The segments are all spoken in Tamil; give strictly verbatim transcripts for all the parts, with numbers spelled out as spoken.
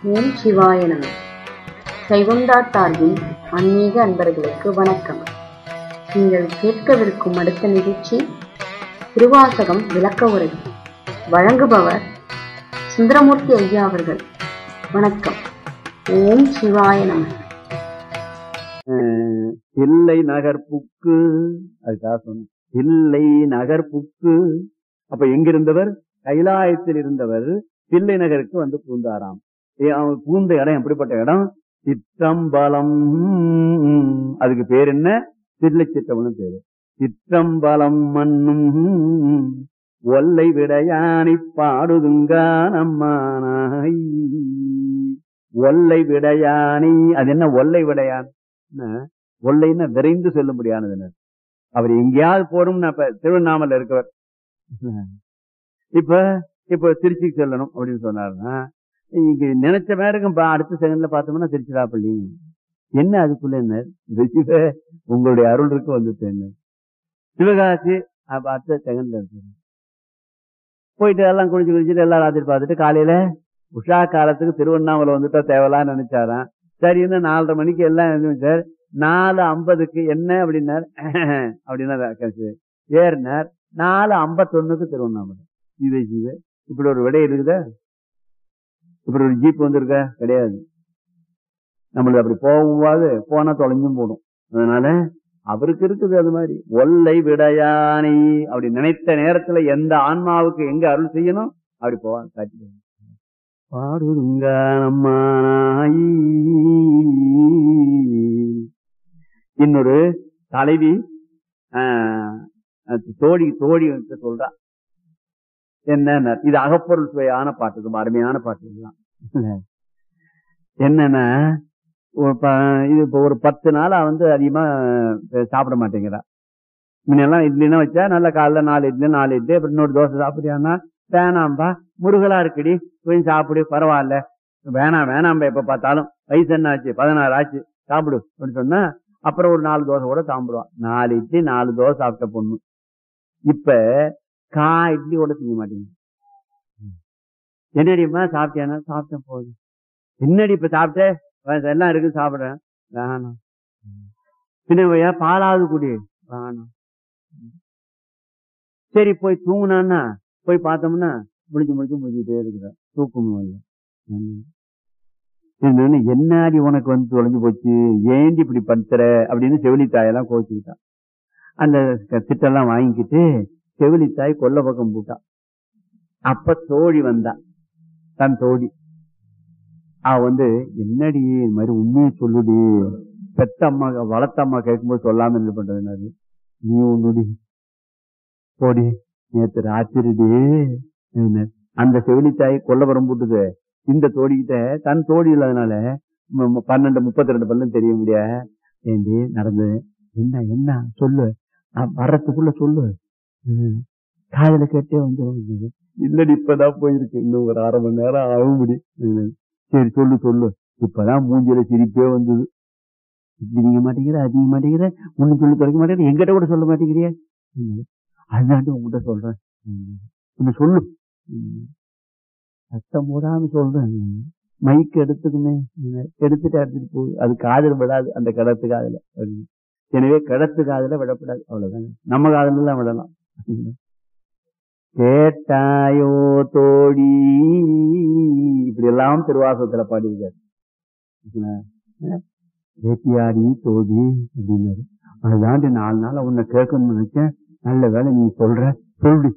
ஓம் சிவாய நம. கைகுண்டாட்டார்வின் ஆன்மீக அன்பர்களுக்கு வணக்கம். நீங்கள் கேட்கவிருக்கும் அடுத்த நிகழ்ச்சி திருவாசகம் விளக்க உரை. வழங்குபவர் சுந்தரமூர்த்தி ஐயா அவர்கள். வணக்கம். ஓம் சிவாய நம. தில்லை நகர்ப்புக்கு, அதுக்காக சொன்ன தில்லை நகர்ப்புக்கு. அப்ப எங்கிருந்தவர்? கைலாயத்தில் இருந்தவர் தில்லை நகருக்கு வந்து பூந்தாராம். அவன் பூந்த இடம் எப்படிப்பட்ட இடம்? சிற்றம்பலம். அதுக்கு பேர் என்ன? தில்லை சிற்றம்பலம் பேரு. சிற்றம்பலம் மண்ணும் ஒல்லை விடையானை பாடுதுங்கா நம்மானாய். ஒல்லை விடையானை, அது என்ன ஒல்லை விடையான்? ஒல்லைன்னா விரைந்து செல்லும்படியானது. அவர் எங்கேயாவது போறோம்னா, இப்ப திருவண்ணாமலை இருக்கவர் இப்ப இப்ப திருச்சிக்கு செல்லணும் அப்படின்னு சொன்னாருன்னா, இங்க நினைச்ச பேருக்கும் அடுத்த செகண்ட்ல பார்த்தோம்னா திருச்சிராப்பள்ளி. என்ன அதுக்குள்ள என்ன உங்களுடைய அருள் இருக்கு வந்துட்டு சிவகாசி அடுத்த செகண்ட்ல இருக்கு. போயிட்டு எல்லாம் குளிச்சு குளிச்சுட்டு எல்லாம் ராத்திரி பார்த்துட்டு காலையில உஷா காலத்துக்கு திருவண்ணாமலை வந்துட்டா தேவலான்னு நினைச்சாராம். சரின்னு நாலரை மணிக்கு எல்லாம் சார் நாலு ஐம்பதுக்கு என்ன அப்படின்னார். அப்படின்னா ஏறினார். நாலு ஐம்பத்தொன்னுக்கு திருவண்ணாமலை. இது இது இப்படி ஒரு விடை இருக்குதா? இப்படி ஒரு ஜீப் வந்திருக்க கிடையாது. நம்மளுக்கு அப்படி போகும்போது போனா தொலைஞ்சும் போடும். அதனால அவருக்கு இருக்குது அது மாதிரி. ஒல்லை விடையானை அப்படி நினைத்த நேரத்துல எந்த ஆன்மாவுக்கு எங்க அருள் செய்யணும் அப்படி போவான். காட்டி பாடுங்க நம்மானாய். இன்னொரு தலைவி தோழி தோழி சொல்றா என்ன, இது அகப்பொருள் சுவையான பாட்டு, அருமையான பாட்டு. என்னன்னா இது இப்ப ஒரு பத்து நாளா வந்து அதிகமா சாப்பிட மாட்டேங்கிறா. முன்னெல்லாம் இட்லினா வச்சா நல்ல காலைல நாலு இட்லி நாலு இட்லி அப்புறம் இன்னொரு தோசை சாப்பிடுறியான்னா வேணாம்பா முருகலா இருக்குடி கொஞ்சம் சாப்பிடு பரவாயில்ல. வேணாம் வேணாம்பா எப்ப பார்த்தாலும் வயசு என்ன ஆச்சு பதினாறு ஆச்சு சாப்பிடு அப்படின்னு சொன்னா அப்புறம் ஒரு நாலு தோசை கூட சாப்பிடுவான். நாலு இட்லி நாலு தோசை சாப்பிட்ட பொண்ணு இப்ப கா இட்லி கூட செய்ய மாட்டேங்க. என்னடிமா சாப்பிட்டியானா? சாப்பிட்டேன் போதும். என்னடி இப்ப சாப்பிட்ட எல்லாம் இருக்கு சாப்பிடுறேன். வேணாம். பின்ன பாலாவது குடி. வேணாம். சரி போய் தூங்குனான்னா போய் பார்த்தோம்னா முடிச்சு முடிச்சு முடிச்சுட்டே இருக்கிற தூக்கம். என்னாடி உனக்கு வந்து தொலைஞ்சு போச்சு, ஏண்டி இப்படி படுத்துற அப்படின்னு செவிலித்தாயெல்லாம் கோச்சுக்கிட்டான். அந்த திட்டெல்லாம் வாங்கிக்கிட்டு செவிலித்தாய் கொல்ல பக்கம் போட்டா. அப்ப தோழி வந்தா, தன் தோழி. அவ வந்து என்னடி இது மாதிரி உண்மையை சொல்லுடி, பெத்த அம்மா வளர்த்த அம்மா கேட்கும்போது சொல்லாம என்ன பண்றது, நீ ஒண்ணுடி போடி நேற்று ராத்திரிடி. அந்த செவிலித்தாய் கொல்லப்புறம் போட்டுது. இந்த தோழிக்கிட்ட தன் தோழி இல்லாதனால பன்னெண்டு முப்பத்தி ரெண்டு பல்லும் தெரிய முடியா. ஏண்டி நடந்தது என்ன என்ன சொல்லு, வர்றதுக்குள்ள சொல்லு, காதல கேட்டே வந்து. இல்லடி இப்பதான் போயிருக்கு, இன்னும் ஒரு அரை மணி நேரம் ஆகும் முடி. சரி சொல்லு சொல்லு. இப்பதான் மூஞ்சில சிரிப்பே வந்தது. இப்படி நீங்க மாட்டேங்கிற அதிக மாட்டேங்கிற ஒண்ணு சொல்லி தொலைக்க மாட்டேங்கிற, எங்கிட்ட கூட சொல்ல மாட்டேங்கிறிய. அதுதான் உங்ககிட்ட சொல்றேன், ஒண்ணு சொல்லு. சத்தம் போடாம சொல்றேன். மைக்கு எடுத்துக்குமே, எடுத்துட்டு எடுத்துட்டு போகுது. அது காதல் விடாது, அந்த கிடத்து காதல. எனவே கிடத்து காதல விடப்படாது, அவ்வளவுதாங்க. நம்ம காதல எல்லாம் விடலாம். கேட்டாயோ தோழி, இப்படி எல்லாம் திருவாசகத்துல பாடியிருக்காரு. கேட்டியாடி தோழி அப்படின்னாரு. அதுதான் நாலு நாள் உன்னை கேட்கணும்னு நினைச்சேன், நல்ல வேலை நீ சொல்ற, சொல்லு.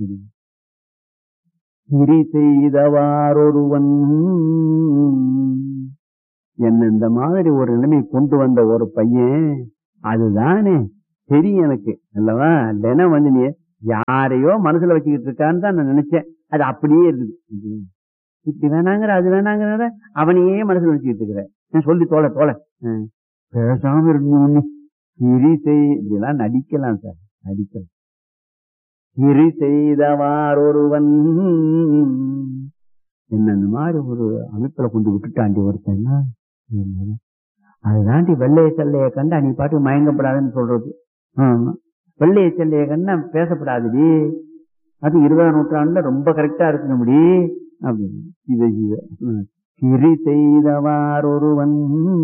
கிரி செய்தவாரொருவன், என்ன இந்த மாதிரி ஒரு நிலைமை கொண்டு வந்த ஒரு பையன், அதுதானே தெரியும் எனக்கு அல்லவா. தினம் வந்து நீ யாரையோ மனசுல வச்சுக்கிட்டு இருக்கான்னு தான் நான் நினைச்சேன். அது அப்படியே இருக்குது. இப்படி வேணாங்கிற அது வேணாங்கிற அவனையே மனசுல வச்சுக்கிட்டு இருக்கிற. நான் சொல்லி தோலை தோலை பேசாம இருக்கு. கிரி செய் இதெல்லாம் நடிக்கலாம் சார், நடிக்கலாம். கிரி செய்தவாரொருவன், என்ன இந்த மாதிரி ஒரு அமைப்புல கொண்டு விட்டுட்டாண்டி ஒருத்தன்னா, அதுதாண்டி வெள்ளைய செல்லைய கண்டா நீ பாட்டு மயங்கப்படாதுன்னு சொல்றது. வெள்ளைய செல்லைய கண்டா பேசப்படாதுடி, அது இருபதாம் நூற்றாண்டுல ரொம்ப கரெக்டா இருக்குங்க முடி அப்படின்னு. இதை சிறி செய்தவார் ஒருவன்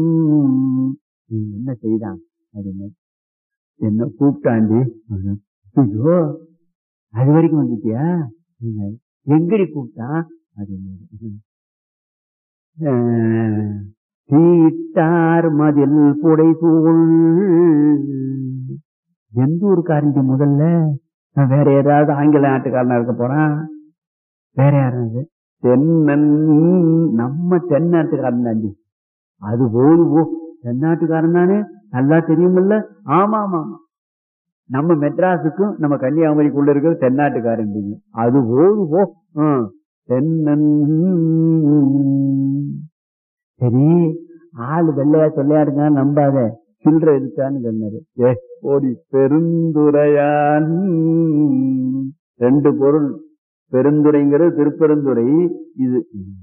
என்ன செய்தான் அப்படின்னு என்ன கூப்பிட்டாண்டி. ஐயோ அது வரைக்கும் வந்துட்டியா, எங்கடி கூப்பிட்டான் அப்படின்னு. தீட்டார் மதில் புடை சூழ். எந்த ஊருக்காரங்க முதல்ல, வேற ஏதாவது ஆங்கில நாட்டுக்காரனா இருக்க போறான், வேற யாரு? தென்னன், நம்ம தென்னாட்டுக்காரன் தாண்டி. அது போது போ, தென்னாட்டுக்காரன் தானே, நல்லா தெரியுமில்ல. ஆமா ஆமா ஆமா, நம்ம மெட்ராஸுக்கும் நம்ம கன்னியாகுமரிக்குள்ள இருக்கிற தென்னாட்டுக்காரன். அது போது போ. தென்னன் சரி, ஆளு வெள்ளையா சொல்லையாடுங்க, நம்பாத, சில்லற இருக்கான்னு சொன்னாரு. ஏ ஓடி பெருந்துரையான். ரெண்டு பொருள், பெருந்துரைங்கிறது திருப்பெருந்துறை, இது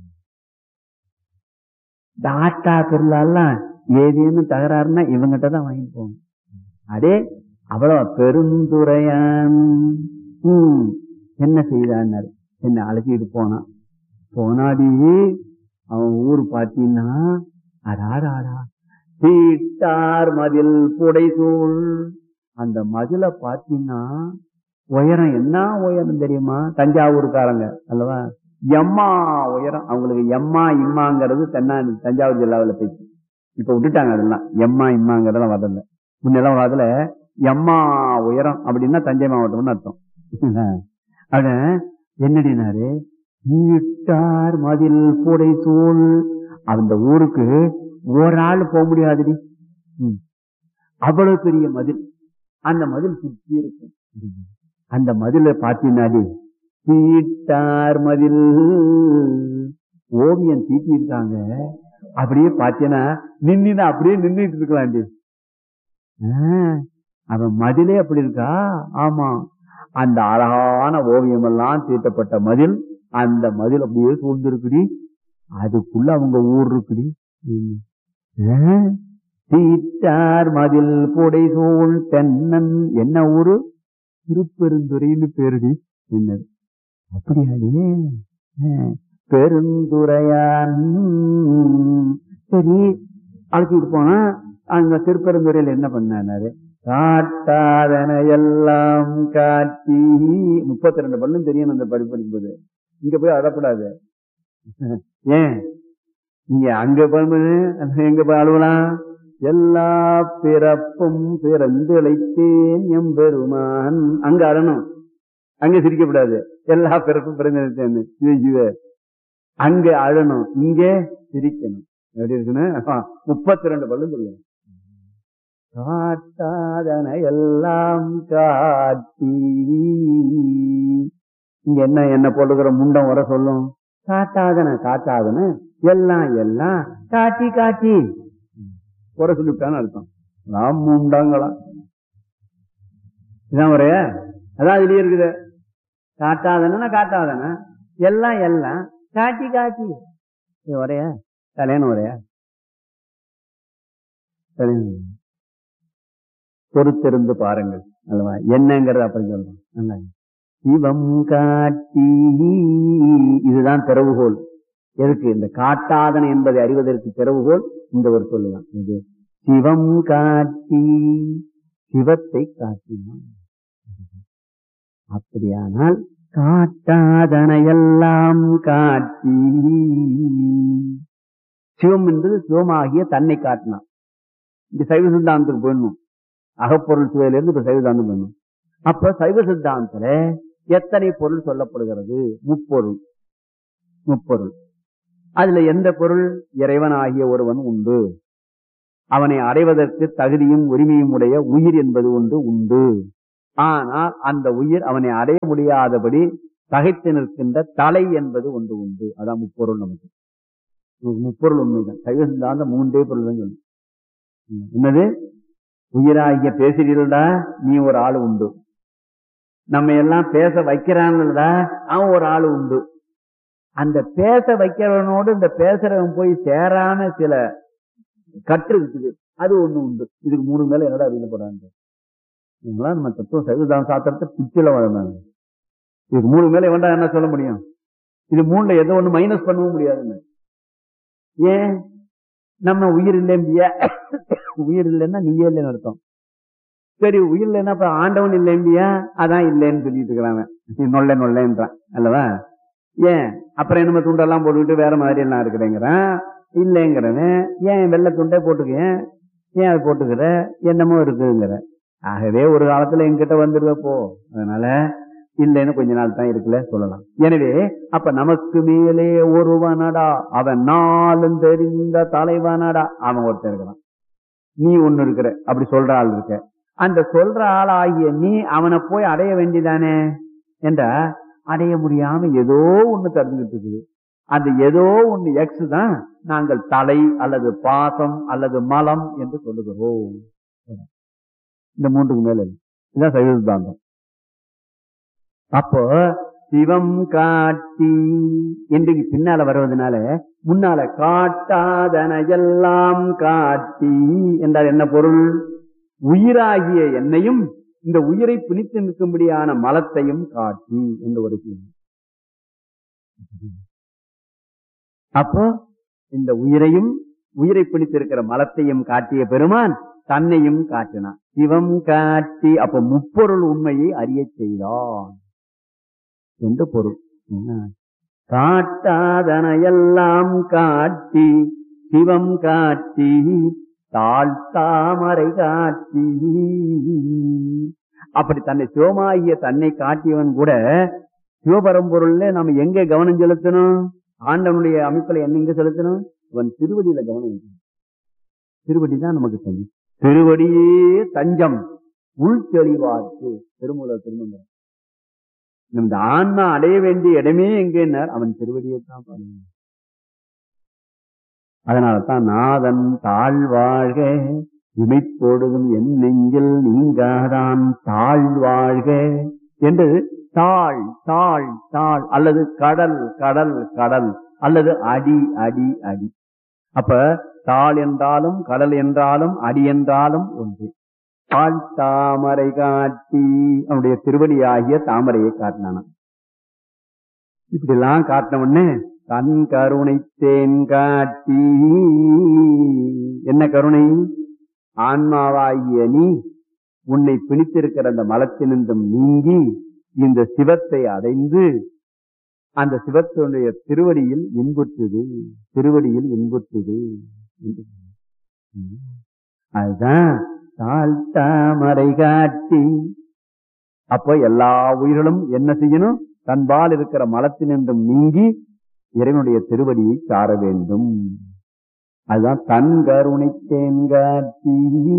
டாட்டா பொருளெல்லாம் ஏதேனும் தகராறுனா இவங்கிட்ட தான் வாங்கிட்டு போகணும். அடே அவ்வளவு பெருந்துரையான். உம் என்ன செய்தான்னு என்ன அழைச்சிட்டு போனான். போனாடி அவன் ஊர் பாத்தீங்கன்னா, அடாடாடா தீட்டார் மதில் புடைசூழ். அந்த மதில பாத்தீங்கன்னா உயரம் என்ன உயரம் தெரியுமா? தஞ்சாவூர்காரங்க அல்லவா, எம்மா உயரம். அவங்களுக்கு எம்மா இம்மாங்கிறது தென்னா தஞ்சாவூர் ஜில்லாவில் பேச்சு. இப்ப விட்டுட்டாங்க அதெல்லாம், எம்மா இம்மாங்கிறதெல்லாம் வரல. முன்னெல்லாம் அதுல எம்மா உயரம் அப்படின்னா தஞ்சை மாவட்டம்னு அர்த்தம். அத என்னடினாரு, தீட்டார் மதில் புடைசூழ். அந்த ஊருக்கு ஒரு ஆள் போக முடியாதுடி, அவ்வளவு பெரிய மதில். அந்த மதில் சுற்றி இருக்கும். அந்த மதில பாத்தீங்கன்னாடி தீட்டார் மதில் ஓவியம் தீட்டி இருக்காங்க. அப்படியே பாத்தீங்கன்னா நின்னு அப்படியே நின்றுட்டு இருக்கலாண்டி. அவன் மதிலே அப்படி இருக்கா? ஆமா, அந்த அழகான ஓவியம் எல்லாம் தீட்டப்பட்ட மதில், அந்த மதில் அப்படியே சூழ்ந்திருக்குடி. அதுக்குள்ள அவங்க ஊர் இருக்குடி. தீட்டார் மதில் புடைசூழ் தென்னன். என்ன ஊரு? திருப்பெருந்துறைன்னு பேருடி. என்னது அப்படியாடியே, பெருந்துரையான். சரி, அழைச்சிட்டு போனா அங்க திருப்பெருந்துறையில என்ன பண்ணாரு, காட்டாதன எல்லாம் காட்டி. முப்பத்தி ரெண்டு பல்லும் தெரியும் அந்த படிப்படிக்கும் போது. இங்க போய் அழப்படாது. ஏன் நீங்க அங்க பண்ணு, எங்க போய் அழுவலாம்? எல்லா பிறப்பும் பிறந்து இழைத்தேன் எம்பெருமான். அங்க அழணும், அங்க சிரிக்கப்படாது. எல்லா பிறப்பும் பிறந்து அங்க அழணும், இங்க சிரிக்கணும். எப்படி இருக்குன்னு முப்பத்தி ரெண்டு பல்லும் தெரியும். காட்டாதன எல்லாம் காட்டி. இங்க என்ன என்ன போட்டுக்கிற முண்டம் வர சொல்லும். காட்டாதன காட்டாதன எல்லாம் எல்லாம் காட்டி காட்டி குறை சொல்லிவிட்டான்னு அர்த்தம். நாம் முண்டாங்களா இதான் ஒரே. அதான் இதுலயே இருக்குது. காட்டாதன காட்டாதன எல்லாம் எல்லாம் காட்டி காட்டி. இது ஒரே தலையன ஒரே. பொறுத்திருந்து பாருங்கள் அல்லவா, என்னங்கிறது அப்படி சொல்றோம். சிவம் காட்டி, இதுதான் திறவுகோல். எதுக்கு? இந்த காட்டாதன என்பதை அறிவதற்கு திறவுகோல் இந்த ஒரு சொல்லுதான். இது சிவம் காட்டி, சிவத்தை காட்டினான். அப்படியானால் காட்டாதன எல்லாம் காட்டி, சிவம் என்பது சிவமாகிய தன்னை காட்டினான். இந்த சைவ சித்தாந்தத்துக்கு போயிடணும். அகப்பொருள் சுவையிலிருந்து இப்ப சைவ சித்தாந்தம் போயிடணும். அப்ப சைவ சித்தாந்தத்துல எத்தனை பொருள் சொல்லப்படுகிறது? முப்பொருள். முப்பொருள். அதுல எந்த பொருள்? இறைவன் ஆகிய ஒருவன் உண்டு, அவனை அடைவதற்கு தகுதியும் உரிமையும் உடைய உயிர் என்பது ஒன்று உண்டு. ஆனால் அந்த உயிர் அவனை அடைய முடியாதபடி தகைத்து நிற்கின்ற தலை என்பது ஒன்று உண்டு. அதான் முப்பொருள். நமக்கு முப்பொருள் உண்மைதான். சைவ சித்தாந்தம் மூன்றே பொருள் தான் சொல்லு. என்னது? உயிராகிய பேசுறீர்களா, நீ ஒரு ஆளு உண்டு. நம்ம எல்லாம் பேச வைக்கிறான்டா, அவன் ஒரு ஆளு உண்டு. அந்த பேச வைக்கிறவனோடு இந்த பேசுறவன் போய் சேரான சில கற்று இருக்குது, அது ஒண்ணு உண்டு. இதுக்கு மூணு மேல என்னடா அறிவில போறாங்க. நம்ம தத்துவம் சைவதான சாத்திரத்தை பிச்சில வளர்ந்தாங்க. இதுக்கு மூணு மேல வேண்டாம் என்ன சொல்ல முடியும்? இது மூணுல எதோ ஒண்ணு மைனஸ் பண்ணவும் முடியாதுன்னு. ஏன் நம்ம உயிர் இல்லையா? உயிர் இல்லைன்னா நீயே இல்லைன்னு அர்த்தம். சரி உயிர் இல்லைன்னா இப்ப ஆண்டவன் இல்லையா? அதான் இல்லைன்னு சொல்லிட்டு இருக்கிறாங்க. நொல்ல நொல்லன்றான் அல்லவா? ஏன் அப்புறம் என்னமோ துண்டெல்லாம் போட்டுக்கிட்டு வேற மாதிரி எல்லாம் இருக்கிறேங்கிறான். இல்லைங்கிறவன் ஏன் வெள்ளை துண்டே போட்டுக்க, ஏன் அதை போட்டுக்கிற, என்னமோ இருக்குங்கிற. ஆகவே ஒரு காலத்துல எங்கிட்ட வந்துருவப்போ, அதனால இல்லைன்னு கொஞ்ச நாள் தான் இருக்குல்ல சொல்லலாம். எனவே அப்ப நமக்கு மேலே ஒருவனடா அவன் நாளும் தெரிந்த தலைவனடா, அவன் ஒருத்தர் இருக்கிறான், நீ ஒண்ணு இருக்கிற, அப்படி சொல்ற ஆள் இருக்க. அந்த சொல்ற ஆள் ஆகிய நீ அவனை போய் அடைய வேண்டிதானே என்றா, அடைய முடியாம ஏதோ ஒண்ணு தடுத்துக்கிட்டு இருக்குது. அந்த ஏதோ ஒண்ணு எக்ஸ் தான் நாங்கள் தலை அல்லது பாசம் அல்லது மலம் என்று சொல்லுகிறோம். இந்த மூன்றுக்கு மேல இதுதான் சைவ சித்தாந்தம். அப்போ சிவம் காட்டி இன்றைக்கு பின்னால வருவதனால முன்னால காட்டாதன எல்லாம் காட்டி என்றால் என்ன பொருள்? உயிராகிய என்னையும் இந்த உயிரை பிணித்து நிற்கும்படியான மலத்தையும் காட்டி என்ற ஒரு செய்தி. அப்போ இந்த உயிரையும் உயிரை பிடித்திருக்கிற மலத்தையும் காட்டிய பெருமான் தன்னையும் காட்டினான். சிவம் காட்டி அப்ப முப்பொருள் உண்மையை அறிய செய்தான் என்று பொருள். காட்டாதனையெல்லாம் காட்டி சிவம் காட்டி தாழ்த்தாமரை காட்டி, அப்படி தன்னை சிவமாகிய தன்னை காட்டியவன் கூட சிவபரம்பொருள்ல நம்ம எங்க கவனம் செலுத்தணும்? ஆண்டவனுடைய அமைப்புல என்ன எங்க செலுத்தணும்? அவன் திருவடியில கவனம். திருவடி தான் நமக்கு தஞ்சம். திருவடியே தஞ்சம் உள் தெளிவாக்கு திருமூல திருமந்திரம். இந்த ஆன்மா அடைய வேண்டிய இடமே எங்கேன்னார்? அவன் திருவடியை தான் பாருங்க. அதனால்தான் நாதன் தாழ்வாழ்க இமைப்பொழுதும் என் நெஞ்சில் நீங்காதான் தாழ்வாழ்க என்று தாழ் தாழ் தாழ் அல்லது கடல் கடல் கடல் அல்லது அடி அடி அடி. அப்ப தாழ் என்றாலும் கடல் என்றாலும் அடி என்றாலும் ஒன்று. தாழ் தாமரை காட்டி அவனுடைய திருவடியாகிய தாமரையை காட்டினான். இப்படி எல்லாம் காட்டின உடனே தன் கருணை தேன் காட்டி, என்ன கருணை? ஆன்மாவாகிய நீ உன்னை பிணித்திருக்கிற அந்த மலத்தினின்றும் நீங்கி இந்த சிவத்தை அடைந்து அந்த சிவத்தினுடைய திருவடியில் இன்புற்றுது, திருவடியில் இன்புற்றுது. அதுதான் தாழ்த்தாமரை காட்டி. அப்போ எல்லா உயிர்களும் என்ன செய்யணும்? தன்பால் இருக்கிற மலத்தினின்றும் நீங்கி இறைவனுடைய திருவடியை சார வேண்டும். அதுதான் தன் கருணை தேன்காட்டி.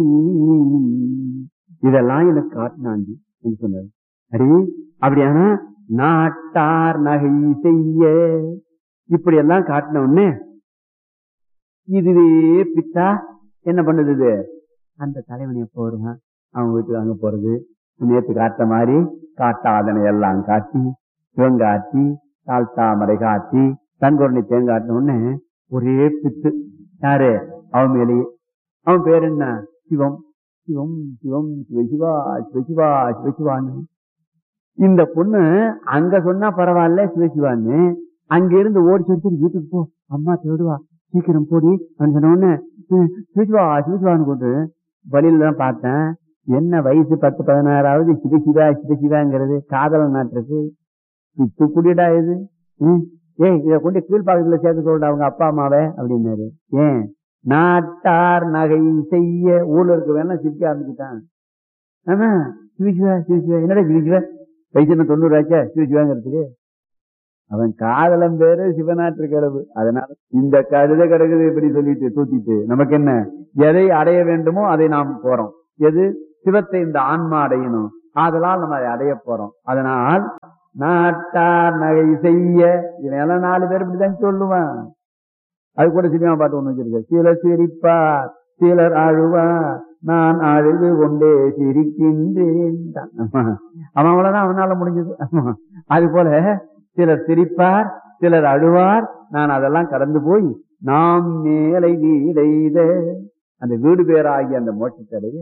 இதெல்லாம் எனக்கு காட்டினாண்டி என்று சொன்னார். அடி அப்படியானா நாட்டார் நகை செய்ய இப்படி எல்லாம் காட்டின உடனே இதுவே பித்தா என்ன பண்ணுது? இது அந்த தலைவன் எப்போ வருவான்? அவன் வீட்டுக்கு அங்க போறது, நேற்று காட்ட மாதிரி காட்டாதனை எல்லாம் காட்டி சிவங்காட்டி தாழ்த்தாமரை காட்டி தன்கொரணை தேங்காட்டின உடனே ஒரே பித்து. யாரு? அவன் மேலேயே. அவன் பேர் என்ன? சிவம் சிவம் சிவம் சிவசிவா சிவசிவா சிவசிவான்னு. இந்த பொண்ணு அங்க சொன்னா பரவாயில்ல சிவசிவான்னு, அங்க இருந்து ஓடி சொல்லி வீட்டுக்கு போ, அம்மா தேடுவா, சீக்கிரம் போடி அப்படின்னு சொன்ன உடனே சிவசிவா சிவசிவான்னு கொண்டு வழியில தான் பார்த்தேன். என்ன வயசு பத்து பதினாறாவது சிவசிவா சிவசிவாங்கிறது காதல நாட்டுக்கு பித்து குடிடா இது. ஏய் இதை கொண்டு கீழ்பாக்கத்துல சேர்த்து சொல்ற அவங்க அப்பா அம்மாவே அப்படின்னாரு. ஏன் நாட்டார் நகை செய்ய ஊர்ல இருக்க வேணா சிரிக்க ஆரம்பிச்சுட்டான். ஆமா சிவசிவா சிவசிவா என்னடா சிவசிவா வயசு தொண்ணூறு ஆச்சா சிவசிவாங்கிறதுக்கு? அவன் காதலம் பேரு சிவநாட்டு கிடவு. அதனால இந்த கழுத கிடக்குது இப்படி சொல்லிட்டு தூக்கிட்டு நமக்கு என்ன? எதை அடைய வேண்டுமோ அதை நாம் போறோம். எது? சிவத்தை இந்த ஆன்மா அடையணும். அதனால் நம்ம அதை அடைய போறோம். அதனால் நாட்டார் நகை செய்ய இதெல்லாம் நாலு பேர் இப்படிதான் சொல்லுவான். அது கூட சினிமா பாட்டு ஒண்ணு வச்சிருக்க. சிலர் சிரிப்பார் சிலர் அழுவார் நான் அழுது கொண்டே சிரிக்கின்றேன். அவன் அவ்வளவுதான் அவனால முடிஞ்சது. அது போல சிலர் சிரிப்பார் சிலர் அழுவார், நான் அதெல்லாம் கடந்து போய் நாம் மேலை வீடைத அந்த வீடு பேராகிய அந்த மோட்சத்தடைய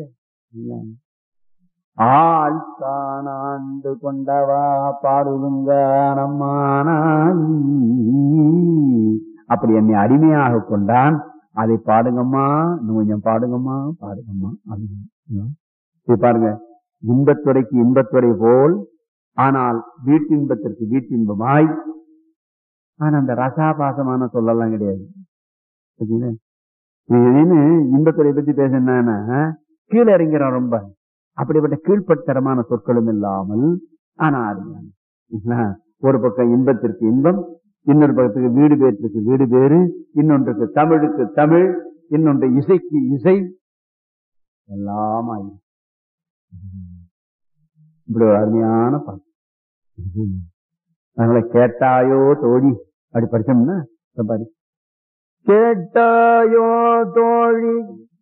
ஆள் காணாண்டு கொண்டவா பாடுங்க நம்மானாய். அப்படி என்னை அடிமையாக கொண்டான். அதை பாடுங்கம்மா, இன்னும் கொஞ்சம் பாடுங்கம்மா, பாடுங்கம்மா அப்படின்னு. இது பாருங்க, இன்பத்துறைக்கு இன்பத்துறை போல், ஆனால் வீட்டின்பத்திற்கு வீட்டின்பமாய். ஆனா அந்த ரசாபாசமான சொல்லலாம் கிடையாது. இன்பத்துறை பத்தி பேசினா கீழே இறங்கிறான் ரொம்ப. அப்படிப்பட்ட கீழ்பட்டரமான சொற்களும் இல்லாமல், ஆனா ஒரு பக்கம் இன்பத்திற்கு இன்பம், இன்னொரு பக்கத்துக்கு வீடு பேற்றுக்கு வீடு பேரு, இன்னொன்றுக்கு தமிழுக்கு தமிழ், இன்னொன்று இசைக்கு இசை, எல்லாம் ஆகும். இப்படி ஒரு அருமையான பாட்டு. அதனால கேட்டாயோ தோழி அப்படி படிச்சோம்னா பாரு, கேட்டாயோ தோழி